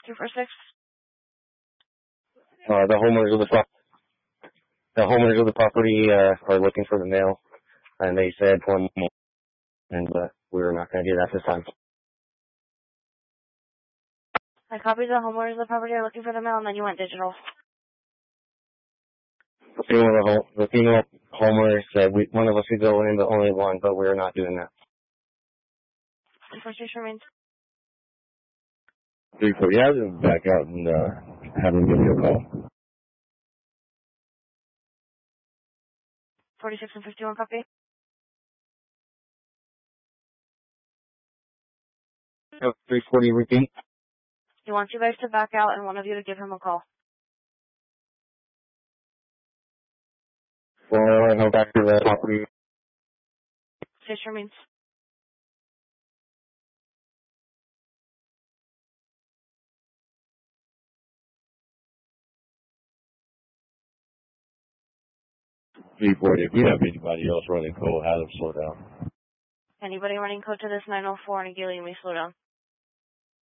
246. The homeowners of the property are looking for the mail, and they said one more, and we're not going to do that this time. I copied the homeowners of the property are looking for the mail, and then you went digital. The female homeowner said one of us could go in, but only one, but we're not doing that. Enforcement remains. 340, have them back out and have them give you a call. 46 and 51 copy. 340, repeat. He wants you guys to back out and one of you to give him a call. Well, I go back to the property. Fish remains. If you have anybody else running code, have them slow down. Anybody running code to this 904 and Gilly, you may slow down.